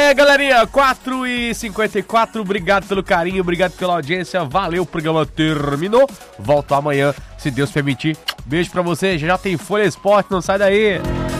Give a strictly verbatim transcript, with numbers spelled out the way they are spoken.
É, galerinha, quatro e cinquenta e quatro, obrigado pelo carinho, obrigado pela audiência, valeu, o programa terminou, volto amanhã, se Deus permitir. Beijo pra você, já tem Folha Esporte, não sai daí.